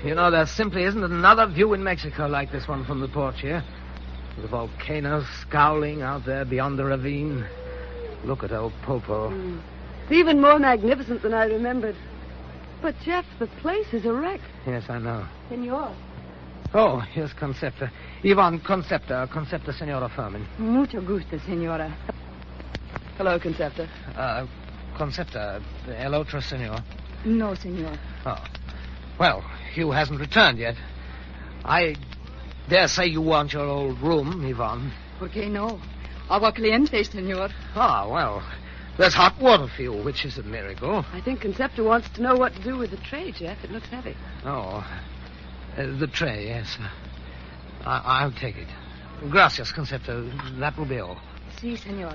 You know, there simply isn't another view in Mexico like this one from the porch here. The volcano scowling out there beyond the ravine. Look at old Popo. It's even more magnificent than I remembered. But, Jeff, the place is a wreck. Yes, I know. Senor. Oh, here's Concepta. Ivan Concepta. Concepta, Senora Furman. Mucho gusto, senora. Hello, Concepta. Concepta, el otro senor. No, senor. Oh. Well, Hugh hasn't returned yet. I dare say you want your old room, Ivan. ¿Por qué no? Agua caliente, senor. Ah, well, there's hot water for you, which is a miracle. I think Concepta wants to know what to do with the tray, Jeff. It looks heavy. Oh, the tray, yes. I'll take it. Gracias, Concepta. That will be all. Si, senor.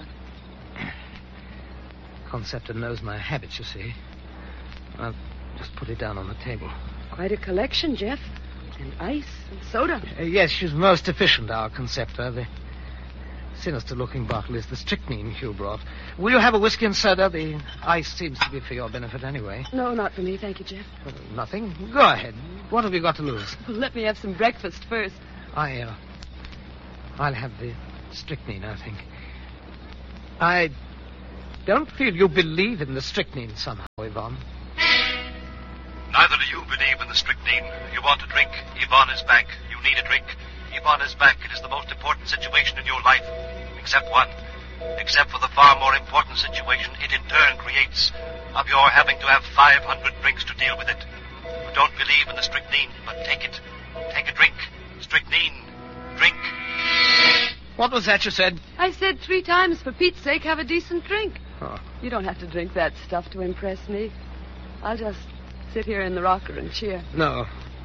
Concepta knows my habits, you see. I'll just put it down on the table. Quite a collection, Jeff. And ice and soda. Yes, she's most efficient, our Concepta. The sinister-looking bottle is the strychnine Hugh brought. Will you have a whiskey and soda? The ice seems to be for your benefit anyway. No, not for me, thank you, Jeff. Nothing? Go ahead. What have you got to lose? Well, let me have some breakfast first. I'll have the strychnine, I think. I don't feel you believe in the strychnine somehow, Ivan. Neither do you believe in the strychnine. You want a drink. Ivan is back. You need a drink. Ivan is back. It is the most important situation in your life. Except one. Except for the far more important situation it in turn creates of your having to have 500 drinks to deal with it. You don't believe in the strychnine, but take it. Take a drink. Strychnine. Drink. What was that you said? I said 3 times, for Pete's sake, have a decent drink. Oh. You don't have to drink that stuff to impress me. I'll just sit here in the rocker and cheer. No,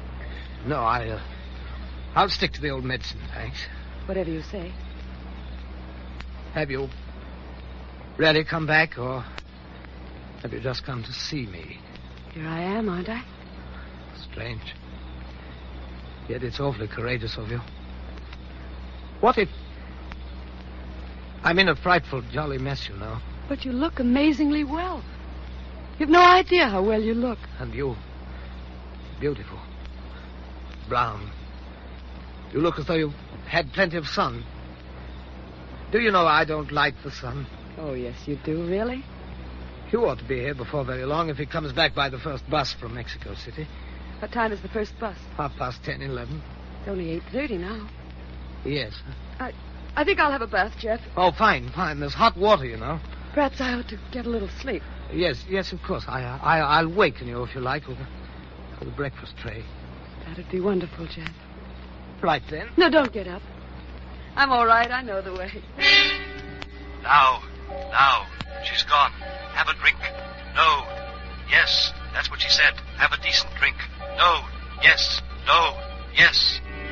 I'll stick to the old medicine, thanks. Whatever you say. Have you really come back, or have you just come to see me? Here I am, aren't I? Strange. Yet it's awfully courageous of you. What if... I'm in a frightful, jolly mess, you know. But you look amazingly well. You've no idea how well you look. And you, beautiful. Brown. You look as though you've had plenty of sun. Do you know I don't like the sun? Oh, yes, you do, really? Hugh ought to be here before very long if he comes back by the first bus from Mexico City. What time is the first bus? 10:30, 11. It's only 8:30 now. Yes. I think I'll have a bath, Jeff. Oh, fine. There's hot water, you know. Perhaps I ought to get a little sleep. Yes, of course. I'll waken you, if you like, with the breakfast tray. That'd be wonderful, Jeff. Right, then. No, don't get up. I'm all right. I know the way. Now. She's gone. Have a drink. No. Yes. That's what she said. Have a decent drink. No. Yes. No. Yes.